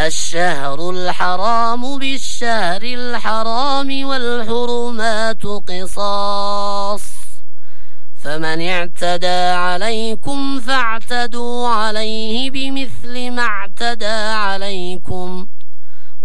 الشهر الحرام بالشهر الحرام والحرمات قصاص، فمن اعتدى عليكم فاعتدوا